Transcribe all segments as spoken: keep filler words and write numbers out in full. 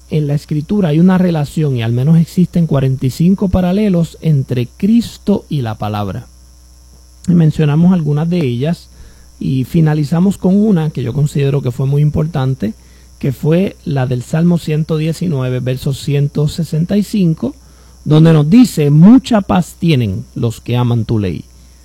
en la escritura hay una relación, y al menos existen cuarenta y cinco paralelos entre Cristo y la palabra. Y mencionamos algunas de ellas y finalizamos con una que yo considero que fue muy importante, que fue la del Salmo ciento diecinueve, verso ciento sesenta y cinco, donde nos dice: mucha paz tienen los que aman tu ley,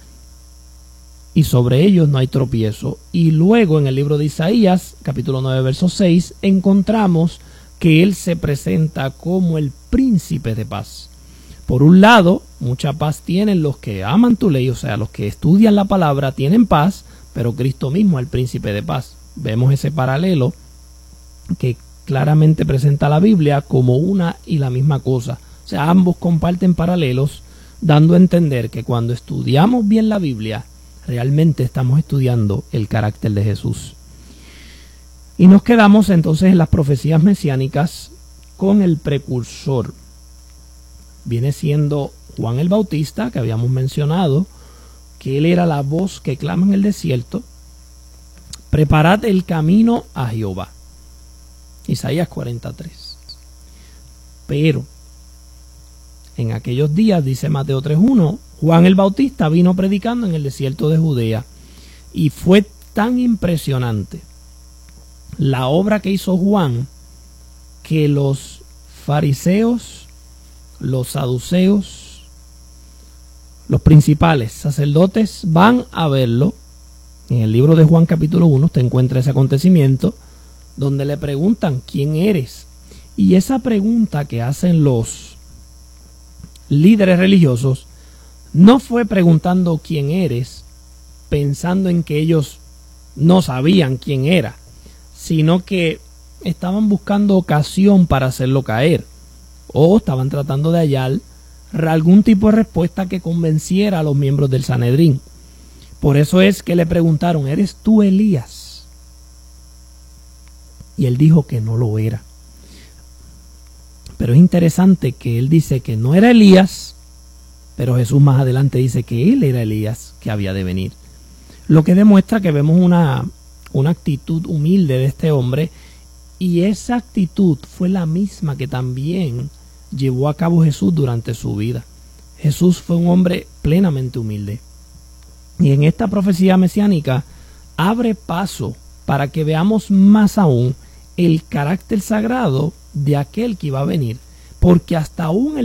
y sobre ellos no hay tropiezo. Y luego en el libro de Isaías, capítulo nueve, verso seis, encontramos que él se presenta como el príncipe de paz. Por un lado, mucha paz tienen los que aman tu ley, o sea, los que estudian la palabra tienen paz, pero Cristo mismo es el príncipe de paz. Vemos ese paralelo que claramente presenta la Biblia como una y la misma cosa. O sea, ambos comparten paralelos, dando a entender que cuando estudiamos bien la Biblia, realmente estamos estudiando el carácter de Jesús. Y nos quedamos entonces en las profecías mesiánicas con el precursor. Viene siendo Juan el Bautista, que habíamos mencionado, que él era la voz que clama en el desierto: preparad el camino a Jehová. Isaías cuarenta y tres. Pero en aquellos días, dice Mateo tres uno, Juan el Bautista vino predicando en el desierto de Judea, y fue tan impresionante la obra que hizo Juan que los fariseos, los saduceos, los principales sacerdotes van a verlo. En el libro de Juan capítulo uno te encuentra ese acontecimiento donde le preguntan: ¿quién eres? Y esa pregunta que hacen los líderes religiosos no fue preguntando quién eres, pensando en que ellos no sabían quién era, sino que estaban buscando ocasión para hacerlo caer, o estaban tratando de hallar algún tipo de respuesta que convenciera a los miembros del Sanedrín. Por eso es que le preguntaron: ¿eres tú Elías? Y él dijo que no lo era. Pero es interesante que él dice que no era Elías, pero Jesús más adelante dice que él era Elías que había de venir. Lo que demuestra que vemos una, una actitud humilde de este hombre, y esa actitud fue la misma que también llevó a cabo Jesús durante su vida. Jesús fue un hombre plenamente humilde. Y en esta profecía mesiánica abre paso para que veamos más aún el carácter sagrado de aquel que iba a venir, porque hasta aún el